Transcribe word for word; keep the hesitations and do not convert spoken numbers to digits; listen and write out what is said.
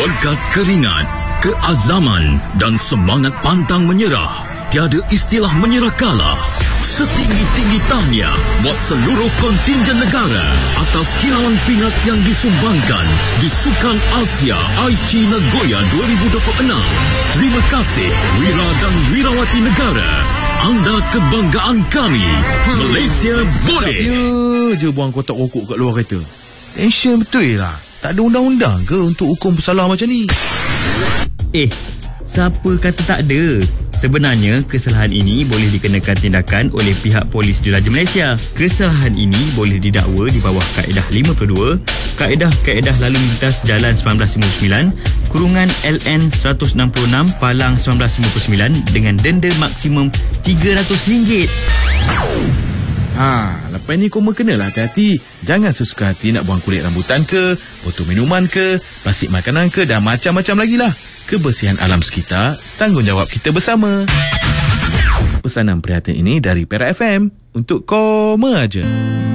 Berkat keringat, keazaman dan semangat pantang menyerah, tiada istilah menyerah kalah. Setinggi-tinggi tahniah buat seluruh kontingen negara atas kilauan pingat yang disumbangkan di Sukan Asia Aichi Nagoya dua ribu dua puluh enam. Terima kasih Wira dan Wirawati negara. Anda kebanggaan kami. Malaysia boleh. Ya je buang kotak rokok kat luar kereta. Tension betul lah. Tak ada undang-undang ke untuk hukum bersalah macam ni? Eh, siapa kata tak ada? Sebenarnya, kesalahan ini boleh dikenakan tindakan oleh pihak Polis Diraja Malaysia. Kesalahan ini boleh didakwa di bawah Kaedah lima puluh dua, Kaedah-Kaedah Lalu Lintas Jalan seribu sembilan ratus sembilan puluh sembilan, kurungan L N seratus enam puluh enam Palang seribu sembilan ratus sembilan puluh sembilan dengan denda maksimum tiga ratus ringgit. Ha, lepas ni kau kenalah hati-hati. Jangan sesuka hati nak buang kulit rambutan ke, botol minuman ke, plastik makanan ke dan macam-macam lagi lah. Kebersihan alam sekitar, tanggungjawab kita bersama. Pesanan prihatin ini dari Perak F M untuk Koma Aja.